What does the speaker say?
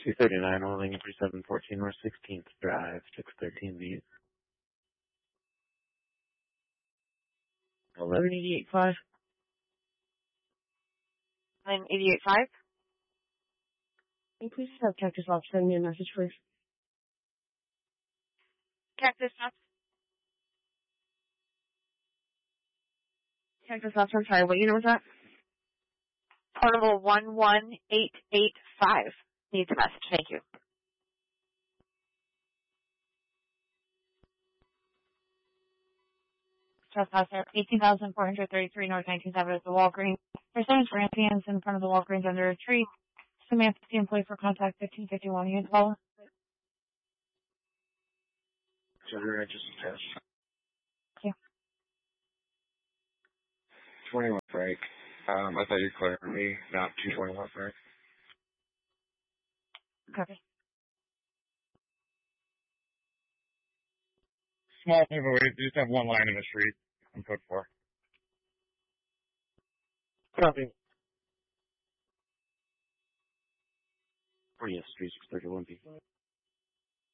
239 Orling 3714 North 16th Drive, 613B. 11885. 188.5. Can you please have Cactus Ops send me a message, please? Cactus Ops. Cactus Ops, I'm sorry, what unit was that? Portable 11885. Needs a message. Thank you. Trespasser, 18,433 North 19th Avenue at the Walgreens. Percentage Grampians in front of the Walgreens under a tree. Samantha, the employee for contact 1551 unit call. General register test. Thank you. 21 Frank. I thought you were clearing me, not 221 Frank. Copy. Small favor, we just have one line in the street. I'm code 4. Copy. 40th Street, 631B.